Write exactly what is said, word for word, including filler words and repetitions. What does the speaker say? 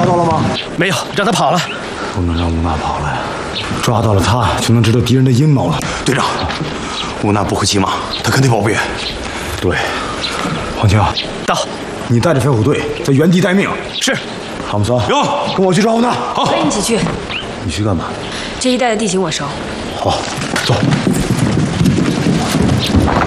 到了吗？ 没有，让他跑了。 不能让乌娜跑了呀！抓到了他，就能知道敌人的阴谋了。 队长，乌娜不会骑马，他肯定跑不远。 对，黄青， 到， 你带着飞虎队在原地待命。 是。 汤姆森， 有， 跟我去抓乌娜。 好， 跟你一起去。 你去干嘛？ 这一带的地形我熟。 好，走。